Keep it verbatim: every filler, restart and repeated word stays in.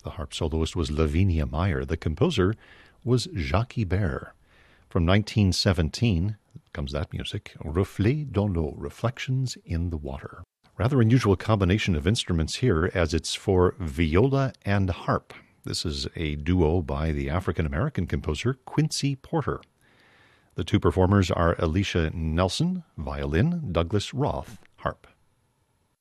The harp soloist was Lavinia Meyer. The composer was Jacques Ibert. From nineteen seventeen comes that music, Reflets dans l'eau, Reflections in the Water. Rather unusual combination of instruments here, as it's for viola and harp. This is a duo by the African-American composer Quincy Porter. The two performers are Alicia Nelson, violin, Douglas Roth, harp.